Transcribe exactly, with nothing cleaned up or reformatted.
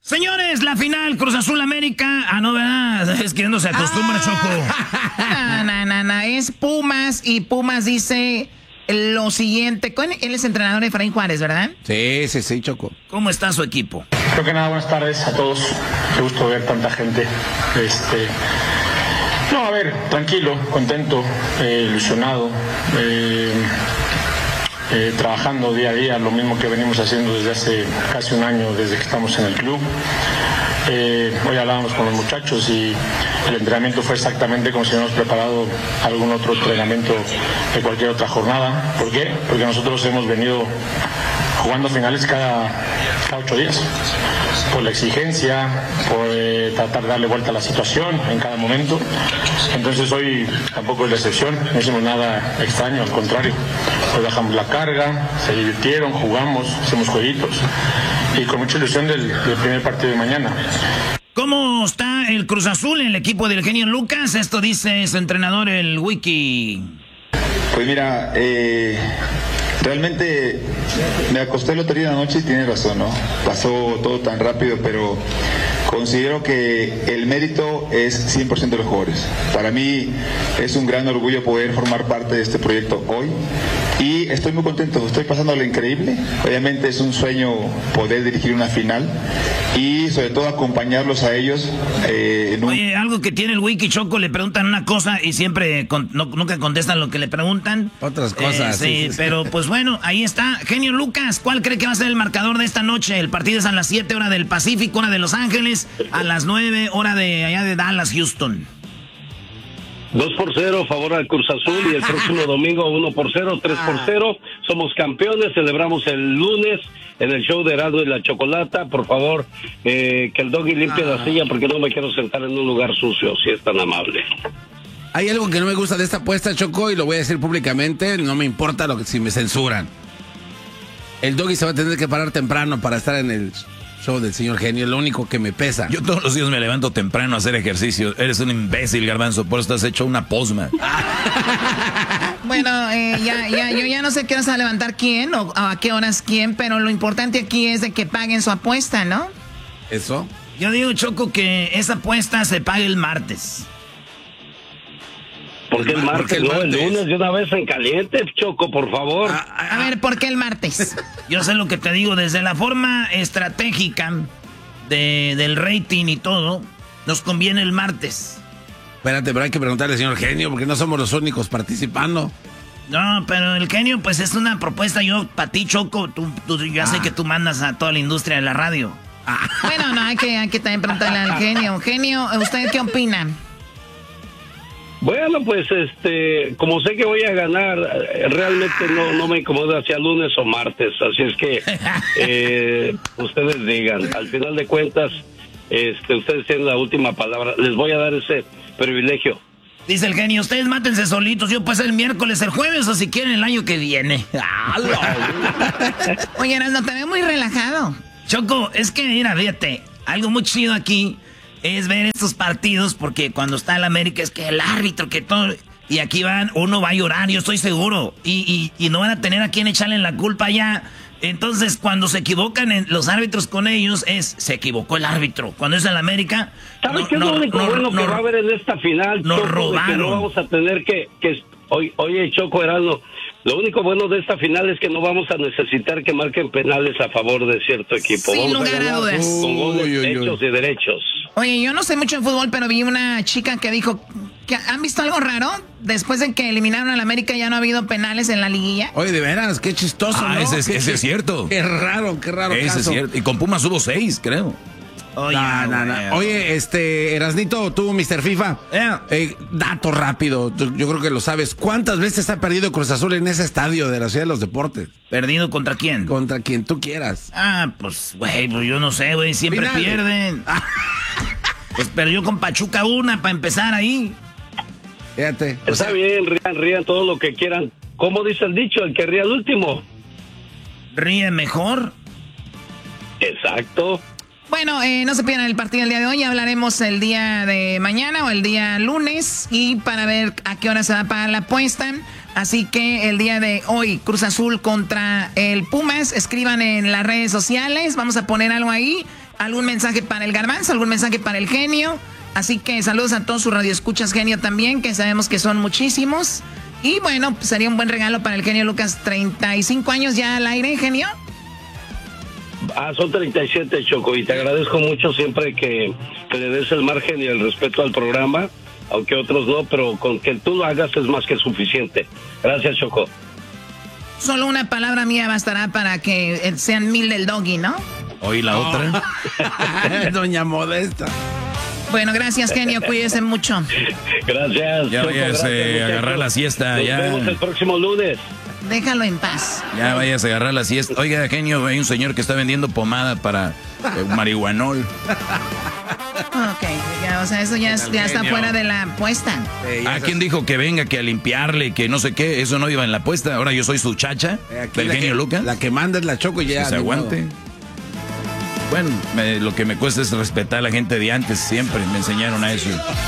Señores, la final Cruz Azul América. Ah, no, ¿verdad? Es que no se acostumbra, ah. Choco. No, no, no, no. Es Pumas y Pumas dice lo siguiente. Él es entrenador de Efraín Juárez, ¿verdad? Sí, sí, sí, Choco. ¿Cómo está su equipo? Creo que nada, buenas tardes a todos. Qué gusto ver tanta gente. Este... No, a ver, tranquilo, contento, eh, ilusionado. Eh... Eh, trabajando día a día, lo mismo que venimos haciendo desde hace casi un año, desde que estamos en el club. Eh, hoy hablábamos con los muchachos y el entrenamiento fue exactamente como si hubiéramos preparado algún otro entrenamiento de cualquier otra jornada. ¿Por qué? Porque nosotros hemos venido jugando finales cada, cada ocho días, por la exigencia, por eh, tratar de darle vuelta a la situación en cada momento. Entonces hoy tampoco es la excepción, no hicimos nada extraño, al contrario. Hoy bajamos la carga, se divirtieron, jugamos, hicimos jueguitos y con mucha ilusión del, del primer partido de mañana. ¿Cómo está el Cruz Azul, el equipo del genio Lucas? Esto dice su entrenador, el Wiki. Pues mira, eh, realmente me acosté el otro día de la noche y tiene razón, ¿no? Pasó todo tan rápido, pero considero que el mérito es cien por ciento de los jugadores. Para mí es un gran orgullo poder formar parte de este proyecto hoy y estoy muy contento, estoy pasando lo increíble. Obviamente es un sueño poder dirigir una final y sobre todo acompañarlos a ellos. Eh, en un... Oye, algo que tiene el Wiki, Choco, le preguntan una cosa y siempre con, no, nunca contestan lo que le preguntan. Otras cosas. Eh, sí, sí, sí, pero pues bueno, ahí está. Genio Lucas, ¿cuál cree que va a ser el marcador de esta noche? El partido es a las siete hora del Pacífico, hora de Los Ángeles, a las nueve hora de allá de Dallas, Houston. dos por cero, favor al Cruz Azul, y el próximo domingo uno por cero, tres por cero. Somos campeones, celebramos el lunes en el show de Erasmo y la Chocolata. Por favor, eh, que el doggy limpie ah. la silla porque no me quiero sentar en un lugar sucio, si es tan amable. Hay algo que no me gusta de esta apuesta, Choco, y lo voy a decir públicamente, no me importa lo que si me censuran. El doggy se va a tener que parar temprano para estar en el show del señor Genio, es lo único que me pesa. Yo todos los días me levanto temprano a hacer ejercicio. Eres un imbécil, Garbanzo, por eso estás hecho una posma. Bueno, eh, ya, ya, yo ya no sé qué hora se va a levantar quién o a qué horas quién, pero lo importante aquí es de que paguen su apuesta, ¿no? ¿Eso? Yo digo, Choco, que esa apuesta se pague el martes. ¿Por qué el martes? No, el lunes de una vez en caliente, Choco, por favor. A, a, a ver, ¿por qué el martes? Yo sé lo que te digo, desde la forma estratégica de, del rating y todo, nos conviene el martes. Espérate, pero hay que preguntarle al señor Genio, porque no somos los únicos participando. No, pero el Genio, pues es una propuesta. Yo, para ti, Choco, tú, tú, yo ah. sé que tú mandas a toda la industria de la radio. Ah. Bueno, no, hay que, hay que también preguntarle al Genio. Genio, ¿usted qué opina? Bueno, pues este, como sé que voy a ganar, realmente no, no me incomoda hacia lunes o martes, así es que eh, ustedes digan, al final de cuentas, este, ustedes tienen la última palabra, les voy a dar ese privilegio. Dice el Genio, ustedes mátense solitos, yo pues el miércoles, el jueves o si quieren el año que viene. Oye, no te veo muy relajado. Choco, es que mira, fíjate, algo muy chido aquí es ver estos partidos, porque cuando está el América es que el árbitro, que todo, y aquí van, uno va a llorar, yo estoy seguro, y, y, y no van a tener a quien echarle la culpa ya. Entonces, cuando se equivocan en los árbitros con ellos, es, se equivocó el árbitro. Cuando es el América, ¿sabes no, qué es no, lo único no, bueno no, que va a haber en esta final? Nos Choco, robaron. Que no vamos a tener que, que oye, oye, Choco, Erasmo, lo único bueno de esta final es que no vamos a necesitar que marquen penales a favor de cierto equipo. Sin vamos lugar a dudas. Con goles Uy, uy, hechos uy. y derechos. Oye, yo no sé mucho de fútbol, pero vi una chica que dijo que ¿han visto algo raro? Después de que eliminaron al América ya no ha habido penales en la liguilla. Oye, de veras, qué chistoso, Ah, ¿no? ese es, ese es cierto. Qué raro, qué raro Ese caso. es cierto. Y con Pumas hubo seis, creo. Oye, No, no, no. Oye, este, Erasnito, tú, mister FIFA, Yeah. eh, dato rápido, tú- yo creo que lo sabes. ¿Cuántas veces ha perdido Cruz Azul en ese estadio de la Ciudad de los Deportes? ¿Perdido contra quién? Contra quien tú quieras. Ah, pues, güey, pues yo no sé, güey, siempre Finales. pierden. Pues perdió con Pachuca una para empezar ahí. Fíjate. o Está sea, bien, rían, rían todo lo que quieran. ¿Cómo dice el dicho? El que ría al último. Ríe mejor. Exacto. Bueno, eh, no se pierdan el partido del día de hoy. Hablaremos el día de mañana o el día lunes y para ver a qué hora se va a pagar la apuesta. Así que el día de hoy, Cruz Azul contra el Pumas. Escriban en las redes sociales. Vamos a poner algo ahí. ¿Algún mensaje para el Garbanzo? ¿Algún mensaje para el Genio? Así que saludos a todos sus radioescuchas, Genio, también, que sabemos que son muchísimos. Y bueno, pues sería un buen regalo para el Genio Lucas. treinta y cinco años ya al aire, Genio. Ah, son treinta y siete, Choco, y te agradezco mucho siempre que, que le des el margen y el respeto al programa, aunque otros no, pero con que tú lo hagas es más que suficiente. Gracias, Choco. Solo una palabra mía bastará para que sean mil del Doggy, ¿no? Hoy la Oh. otra. Doña Modesta. Bueno, gracias, Genio, cuídese mucho. Gracias, Ya Choco, vayas a gracias, agarrar muchachos. la siesta, Nos ya. vemos el próximo lunes. Déjalo en paz. Ya vayas a agarrar la siesta. Oiga, Genio, hay un señor que está vendiendo pomada para eh, marihuanol. Ok, ya, o sea, eso ya, es- ya está fuera de la apuesta. ¿A quién dijo que venga, que a limpiarle, que no sé qué? Eso no iba en la apuesta. Ahora yo soy su chacha Eh, aquí del la Genio que- Lucas. La que manda es la Choco y ya. Que se ni modo. aguante. Bueno, me- lo que me cuesta es respetar a la gente de antes. Siempre me enseñaron a eso.